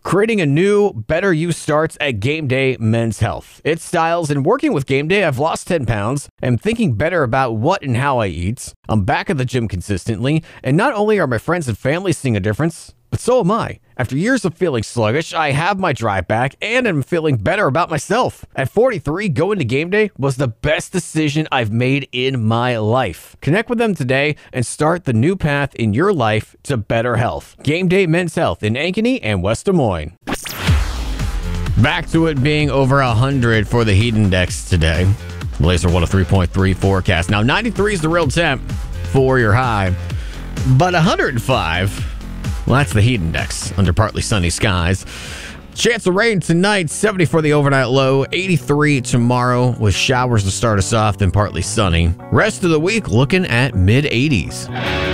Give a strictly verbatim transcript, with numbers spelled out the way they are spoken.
Creating a new, better you starts at Game Day Men's Health. It's styles, and working with Game Day, I've lost ten pounds. I'm thinking better about what and how I eat. I'm back at the gym consistently, and not only are my friends and family seeing a difference, but so am I. After years of feeling sluggish, I have my drive back and am feeling better about myself. At forty-three, going to Game Day was the best decision I've made in my life. Connect with them today and start the new path in your life to better health. Game Day Men's Health in Ankeny and West Des Moines. Back to it being over one hundred for the heat index today. Laser one oh three point three forecast. Now, ninety-three is the real temp for your high, but one hundred five, well, that's the heat index under partly sunny skies. Chance of rain tonight, seventy for the overnight low, eighty-three tomorrow with showers to start us off, then partly sunny. Rest of the week looking at mid eighties.